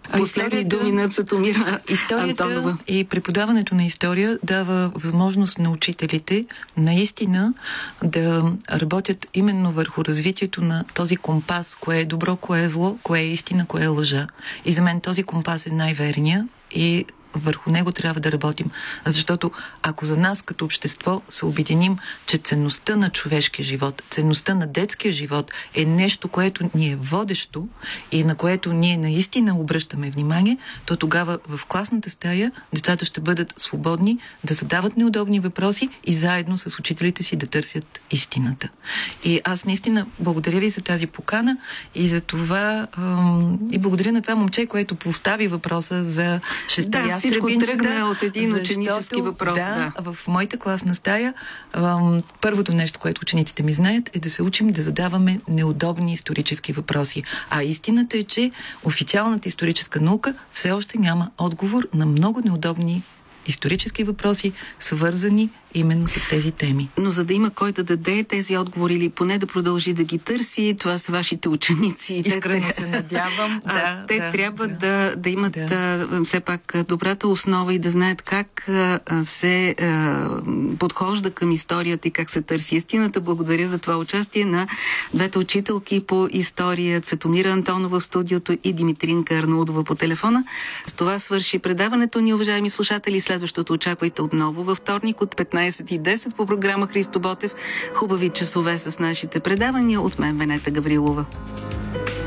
Последни думи на Цветомира Антонова. И преподаването на история дава възможност на учителите наистина да работят именно върху развитието на този компас, кое е добро, кое е зло, кое е истина, кое е лъжа. И за мен този компас е най-верния и върху него трябва да работим. Защото ако за нас като общество се обединим, че ценността на човешкия живот, ценността на детския живот е нещо, което ни е водещо и на което ние наистина обръщаме внимание, то тогава в класната стая децата ще бъдат свободни да задават неудобни въпроси и заедно с учителите си да търсят истината. И аз наистина благодаря ви за тази покана и за това и благодаря на това момче, което постави въпроса за шестия. Всичко тръгна от един ученически въпрос. Да, в моята класна стая първото нещо, което учениците ми знаят, е да се учим да задаваме неудобни исторически въпроси. А истината е, че официалната историческа наука все още няма отговор на много неудобни исторически въпроси, свързани именно с тези теми. Но за да има кой да даде тези отговори или поне да продължи да ги търси, това са вашите ученици. Искрено се надявам. Те трябва да имат все пак добрата основа и да знаят как се подхожда към историята и как се търси истината. Благодаря за това участие на двете учителки по история, Цветомира Антонова в студиото и Димитринка Арнаудова по телефона. С това свърши предаването ни, уважаеми слушатели. Следващото очаквайте отново във вторник от 15:10 по програма Христо Ботев. Хубави часове с нашите предавания. От мен Венета Гаврилова.